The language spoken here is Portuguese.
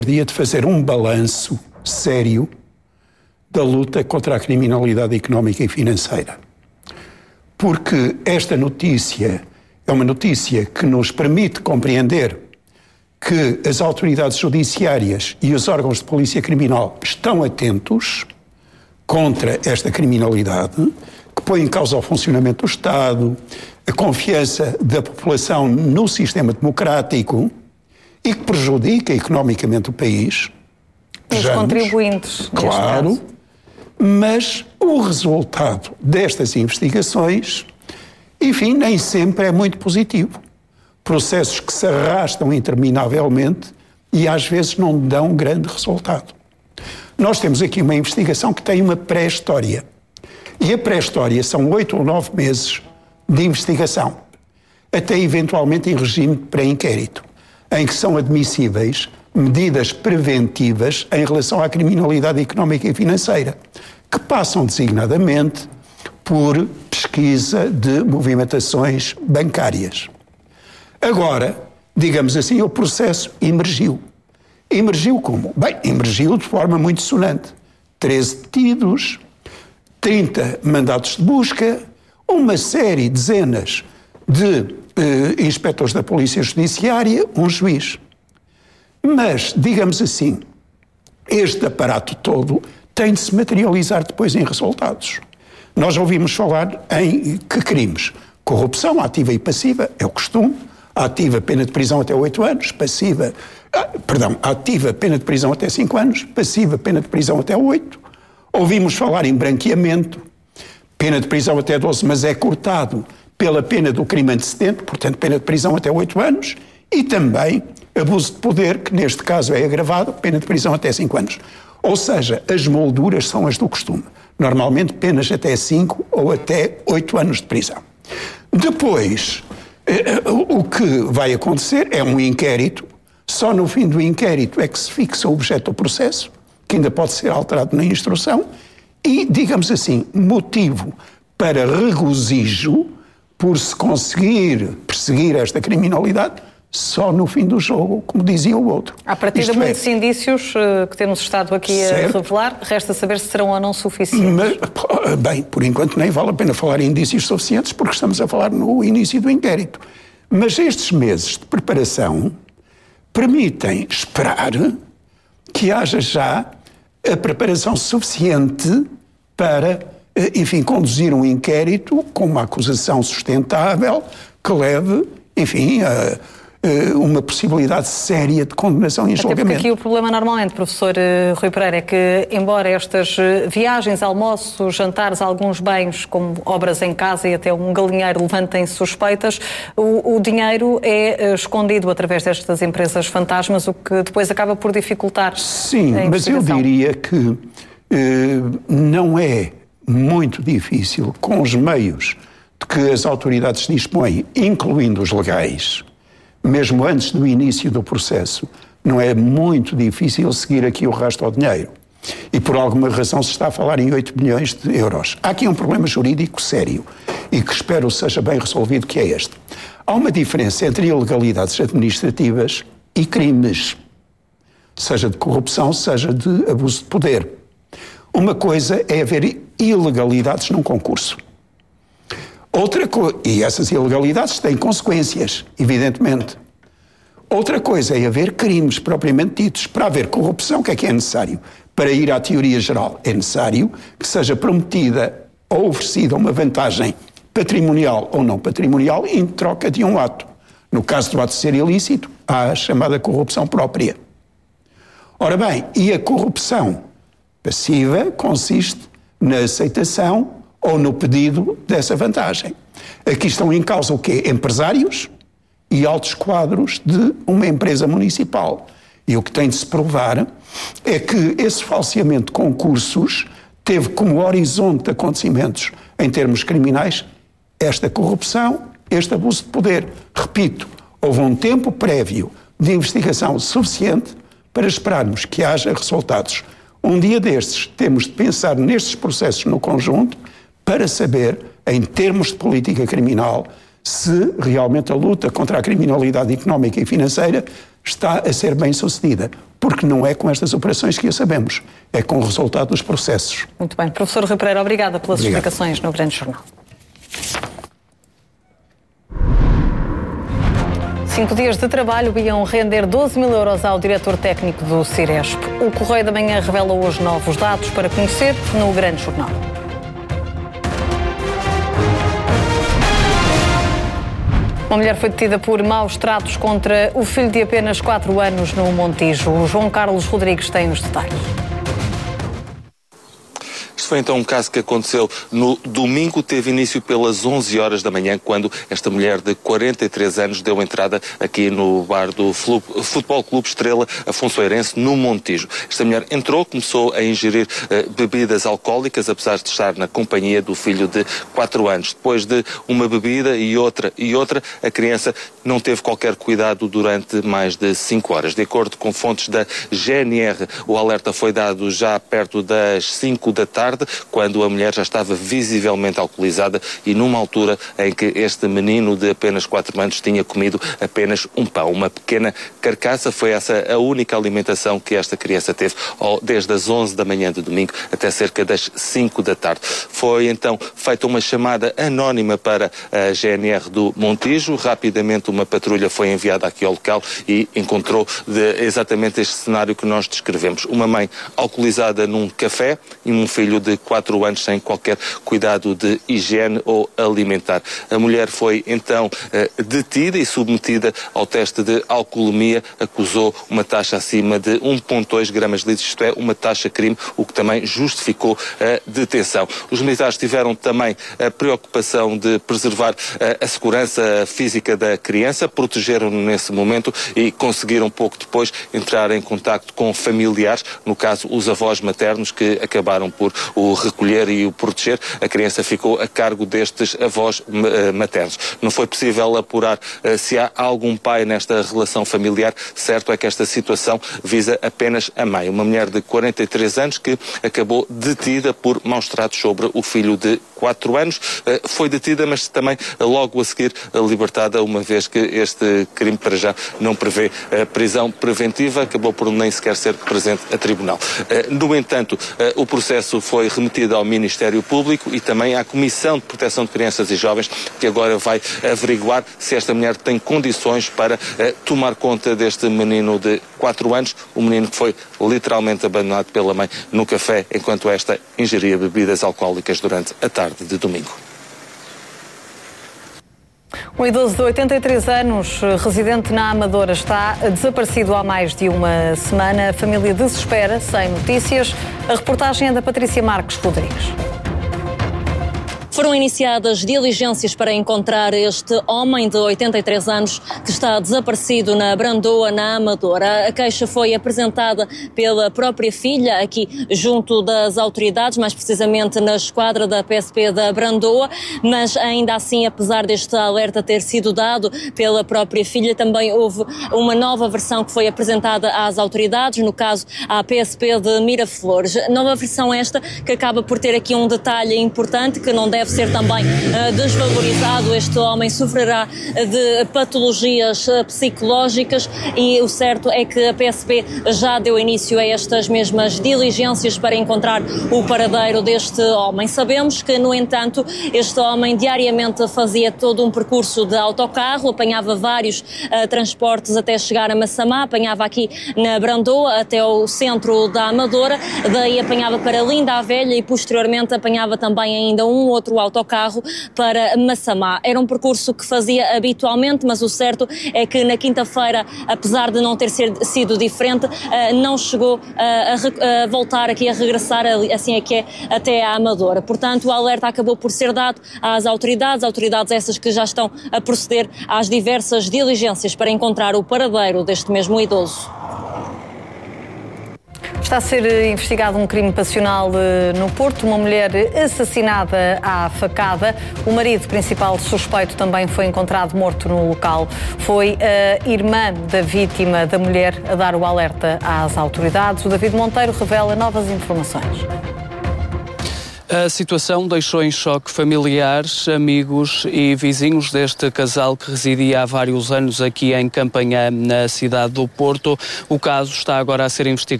dia de fazer um balanço sério da luta contra a criminalidade económica e financeira. Porque esta notícia é uma notícia que nos permite compreender que as autoridades judiciárias e os órgãos de polícia criminal estão atentos contra esta criminalidade, que põe em causa o funcionamento do Estado, a confiança da população no sistema democrático e que prejudica economicamente o país. Os contribuintes. Claro, mas o resultado destas investigações, enfim, nem sempre é muito positivo. Processos que se arrastam interminavelmente e às vezes não dão grande resultado. Nós temos aqui uma investigação que tem uma pré-história. E a pré-história são 8 ou 9 meses de investigação, até eventualmente em regime de pré-inquérito, em que são admissíveis medidas preventivas em relação à criminalidade económica e financeira, que passam designadamente por pesquisa de movimentações bancárias. Agora, digamos assim, o processo emergiu. Emergiu como? Bem, emergiu de forma muito sonante. 13 detidos, 30 mandatos de busca, uma série, dezenas de inspectores da Polícia Judiciária, um juiz. Mas, digamos assim, este aparato todo tem de se materializar depois em resultados. Nós ouvimos falar em que crimes? Corrupção ativa e passiva, é o costume. Ativa, pena de prisão até 8 anos, ativa, pena de prisão até 5 anos, passiva, pena de prisão até 8. Ouvimos falar em branqueamento, pena de prisão até 12, mas é cortado pela pena do crime antecedente, portanto, pena de prisão até 8 anos, e também abuso de poder, que neste caso é agravado, pena de prisão até 5 anos. Ou seja, as molduras são as do costume. Normalmente, penas até 5 ou até 8 anos de prisão. Depois, o que vai acontecer é um inquérito. Só no fim do inquérito é que se fixa o objeto do processo, que ainda pode ser alterado na instrução, e, digamos assim, motivo para regozijo por se conseguir perseguir esta criminalidade só no fim do jogo, como dizia o outro. A partir de muitos indícios que temos estado aqui a revelar, resta saber se serão ou não suficientes. Mas, bem, por enquanto nem vale a pena falar em indícios suficientes, porque estamos a falar no início do inquérito. Mas estes meses de preparação permitem esperar que haja já a preparação suficiente para, enfim, conduzir um inquérito com uma acusação sustentável que leve, enfim, a uma possibilidade séria de condenação em julgamento. Até porque aqui o problema normalmente, professor Rui Pereira, é que embora estas viagens, almoços, jantares, alguns bens como obras em casa e até um galinheiro levantem suspeitas, o dinheiro é escondido através destas empresas fantasmas, o que depois acaba por dificultar Sim, a mas eu diria que não é muito difícil, com os meios de que as autoridades dispõem, incluindo os legais, mesmo antes do início do processo, não é muito difícil seguir aqui o rastro ao dinheiro. E por alguma razão se está a falar em 8 bilhões de euros. Há aqui um problema jurídico sério e que espero seja bem resolvido, que é este. Há uma diferença entre ilegalidades administrativas e crimes, seja de corrupção, seja de abuso de poder. Uma coisa é haver ilegalidades num concurso. E essas ilegalidades têm consequências, evidentemente. Outra coisa é haver crimes propriamente ditos. Para haver corrupção, o que é necessário? Para ir à teoria geral, é necessário que seja prometida ou oferecida uma vantagem patrimonial ou não patrimonial em troca de um ato. No caso do ato ser ilícito, há a chamada corrupção própria. Ora bem, e a corrupção passiva consiste na aceitação ou no pedido dessa vantagem. Aqui estão em causa o quê? Empresários e altos quadros de uma empresa municipal. E o que tem de se provar é que esse falseamento de concursos teve como horizonte de acontecimentos em termos criminais esta corrupção, este abuso de poder. Repito, houve um tempo prévio de investigação suficiente para esperarmos que haja resultados. Um dia destes temos de pensar nestes processos no conjunto para saber, em termos de política criminal, se realmente a luta contra a criminalidade económica e financeira está a ser bem sucedida. Porque não é com estas operações que a sabemos, é com o resultado dos processos. Muito bem. Professor Rui Pereira, obrigada pelas explicações no Grande Jornal. 5 dias de trabalho iam render 12 mil euros ao diretor técnico do Ciresp. O Correio da Manhã revela hoje novos dados para conhecer no Grande Jornal. Uma mulher foi detida por maus tratos contra o filho de apenas 4 anos no Montijo. O João Carlos Rodrigues tem os detalhes. Foi então um caso que aconteceu no domingo, teve início pelas 11 horas da manhã, quando esta mulher de 43 anos deu entrada aqui no bar do Futebol Clube Estrela Afonso Eirense, no Montijo. Esta mulher entrou, começou a ingerir bebidas alcoólicas, apesar de estar na companhia do filho de 4 anos. Depois de uma bebida e outra, a criança não teve qualquer cuidado durante mais de 5 horas. De acordo com fontes da GNR, o alerta foi dado já perto das 5 da tarde, quando a mulher já estava visivelmente alcoolizada e numa altura em que este menino de apenas 4 anos tinha comido apenas um pão, uma pequena carcaça. Foi essa a única alimentação que esta criança teve desde as 11 da manhã de domingo até cerca das 5 da tarde. Foi então feita uma chamada anónima para a GNR do Montijo. Rapidamente uma patrulha foi enviada aqui ao local e encontrou exatamente este cenário que nós descrevemos. Uma mãe alcoolizada num café e um filho de 4 anos sem qualquer cuidado de higiene ou alimentar. A mulher foi então detida e submetida ao teste de alcoolemia, acusou uma taxa acima de 1,2 gramas de litro, isto é, uma taxa crime, o que também justificou a detenção. Os militares tiveram também a preocupação de preservar a segurança física da criança, protegeram-no nesse momento e conseguiram pouco depois entrar em contacto com familiares, no caso os avós maternos, que acabaram por o recolher e o proteger. A criança ficou a cargo destes avós maternos. Não foi possível apurar se há algum pai nesta relação familiar. Certo é que esta situação visa apenas a mãe, uma mulher de 43 anos que acabou detida por maus tratos sobre o filho de 4 anos. Foi detida, mas também logo a seguir libertada, uma vez que este crime para já não prevê prisão preventiva, acabou por nem sequer ser presente a tribunal. No entanto, o processo foi remetido ao Ministério Público e também à Comissão de Proteção de Crianças e Jovens, que agora vai averiguar se esta mulher tem condições para tomar conta deste menino de 4 anos, um menino que foi literalmente abandonado pela mãe no café enquanto esta ingeria bebidas alcoólicas durante a tarde de domingo. Um idoso de 83 anos, residente na Amadora, está desaparecido há mais de uma semana. A família desespera, sem notícias. A reportagem é da Patrícia Marques Rodrigues. Foram iniciadas diligências para encontrar este homem de 83 anos que está desaparecido na Brandoa, na Amadora. A queixa foi apresentada pela própria filha aqui junto das autoridades, mais precisamente na esquadra da PSP da Brandoa, mas ainda assim, apesar deste alerta ter sido dado pela própria filha, também houve uma nova versão que foi apresentada às autoridades, no caso à PSP de Miraflores. Nova versão esta que acaba por ter aqui um detalhe importante que não deve ser também desvalorizado. Este homem sofrerá de patologias psicológicas e o certo é que a PSP já deu início a estas mesmas diligências para encontrar o paradeiro deste homem. Sabemos que, no entanto, este homem diariamente fazia todo um percurso de autocarro, apanhava vários transportes até chegar a Massamá, apanhava aqui na Brandoa até ao centro da Amadora, daí apanhava para Linda a Velha e posteriormente apanhava também ainda um outro autocarro para Massamá. Era um percurso que fazia habitualmente, mas o certo é que na quinta-feira, apesar de não ter sido diferente, não chegou a voltar aqui, a regressar, assim é que é, até à Amadora. Portanto, o alerta acabou por ser dado às autoridades essas que já estão a proceder às diversas diligências para encontrar o paradeiro deste mesmo idoso. Está a ser investigado um crime passional no Porto, uma mulher assassinada à facada. O marido principal suspeito também foi encontrado morto no local. Foi a irmã da vítima da mulher a dar o alerta às autoridades. O David Monteiro revela novas informações. A situação deixou em choque familiares, amigos e vizinhos deste casal que residia há vários anos aqui em Campanhã, na cidade do Porto. O caso está agora a ser investigado